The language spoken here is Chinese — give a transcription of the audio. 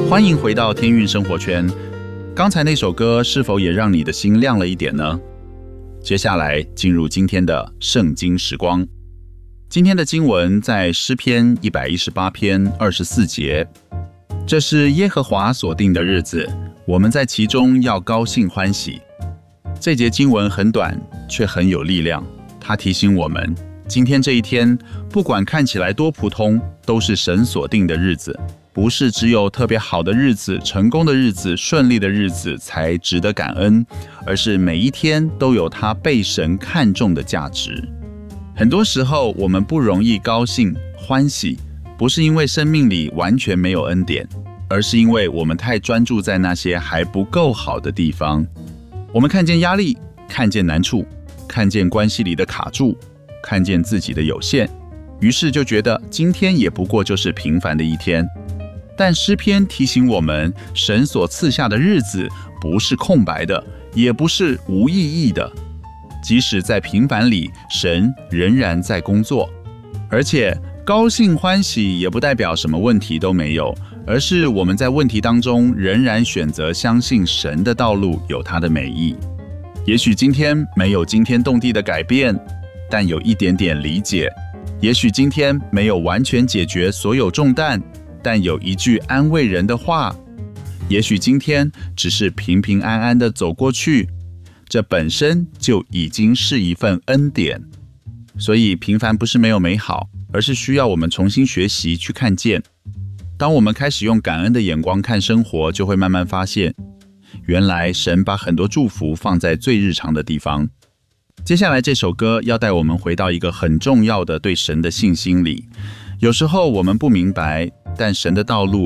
欢迎回到天运生活圈。刚才那首歌是否也让你的心亮了一点呢？接下来进入今天的圣经时光。今天的经文在诗篇118篇24节。这是耶和华所定的日子，我们在其中要高兴欢喜。这节经文很短，却很有力量。它提醒我们，今天这一天，不管看起来多普通，都是神所定的日子。不是只有特别好的日子、成功的日子、顺利的日子才值得感恩，而是每一天都有它被神看重的价值。很多时候，我们不容易高兴、欢喜，不是因为生命里完全没有恩典，而是因为我们太专注在那些还不够好的地方。我们看见压力，看见难处，看见关系里的卡住，看见自己的有限，于是就觉得今天也不过就是平凡的一天。但诗篇提醒我们，神所赐下的日子不是空白的，也不是无意义的。即使在平凡里，神仍然在工作。而且高兴欢喜也不代表什么问题都没有，而是我们在问题当中仍然选择相信神的道路有它的美意。也许今天没有惊天动地的改变，但有一点点理解。也许今天没有完全解决所有重担，但有一句安慰人的话。也许今天只是平平安安的走过去，这本身就已经是一份恩典。所以平凡不是没有美好，而是需要我们重新学习去看见。当我们开始用感恩的眼光看生活，就会慢慢发现，原来神把很多祝福放在最日常的地方。接下来这首歌要带我们回到一个很重要的对神的信心里。有时候我们不明白，但神的道路